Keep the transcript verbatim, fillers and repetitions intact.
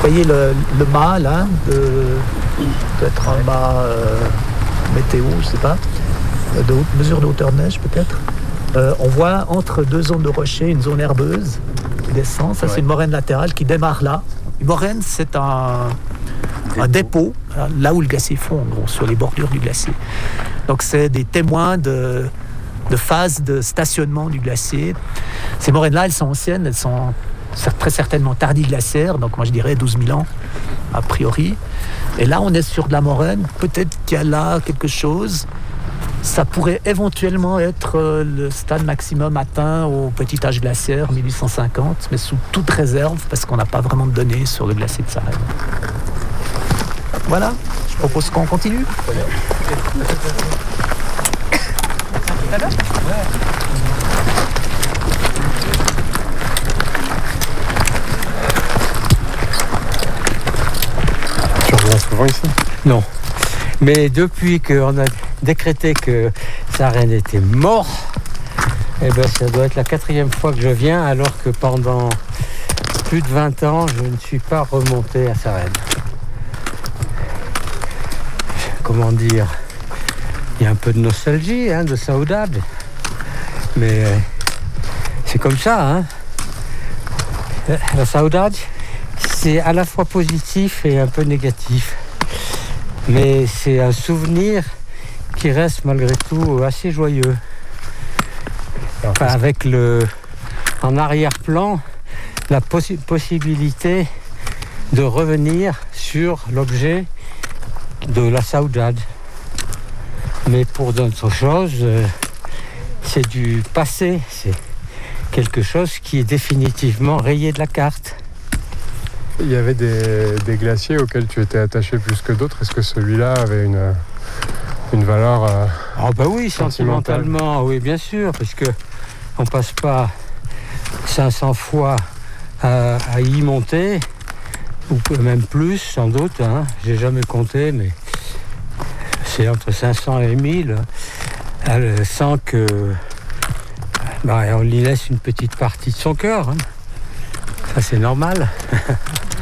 voyez le, le mât là, de, peut-être un mât euh, météo, je sais pas, de haute, mesure de hauteur de neige peut-être. Euh, on voit entre deux zones de rochers une zone herbeuse qui descend. Ça, ouais. C'est une moraine latérale qui démarre là. Une moraine, c'est un dépôt. un dépôt, là où le glacier fond, en gros, sur les bordures du glacier. Donc, c'est des témoins de, de phases de stationnement du glacier. Ces moraines-là, elles sont anciennes, elles sont très certainement tardiglaciaires, donc moi je dirais douze mille ans, a priori. Et là, on est sur de la moraine. Peut-être qu'il y a là quelque chose. Ça pourrait éventuellement être le stade maximum atteint au petit âge glaciaire, mille huit cent cinquante, mais sous toute réserve, parce qu'on n'a pas vraiment de données sur le glacier de Sarenne. Voilà, je propose qu'on continue. Tu reviens souvent ici ? Non. Mais depuis qu'on a décrété que Sarenne était mort, eh ben ça doit être la quatrième fois que je viens, alors que pendant plus de vingt ans, je ne suis pas remonté à Sarenne. Comment dire, il y a un peu de nostalgie, hein, de saudade, mais euh, c'est comme ça. Hein. La saudade, c'est à la fois positif et un peu négatif. Mais c'est un souvenir qui reste malgré tout assez joyeux. Enfin, avec le, en arrière-plan la possi- possibilité de revenir sur l'objet de la saudade. Mais pour d'autres choses, euh, c'est du passé, c'est quelque chose qui est définitivement rayé de la carte. Il y avait des, des glaciers auxquels tu étais attaché plus que d'autres. Est-ce que celui-là avait une, une valeur euh, Ah bah oui, sentimentalement, oui, bien sûr, parce que on passe pas cinq cents fois à, à y monter, ou même plus, sans doute. Hein. J'ai jamais compté, mais c'est entre cinq cents et mille, hein, sans que bah, on y laisse une petite partie de son cœur. Hein. Ça, c'est normal.